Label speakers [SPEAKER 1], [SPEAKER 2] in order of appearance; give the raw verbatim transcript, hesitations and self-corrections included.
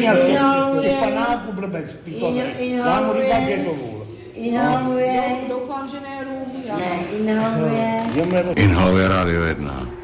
[SPEAKER 1] Inhaluje. Panáku blbec. Inhaluje. Inhaluje.
[SPEAKER 2] Doufám, že ne rum.
[SPEAKER 1] Ne, inhaluje.
[SPEAKER 3] Inhaluje Rádio jedna.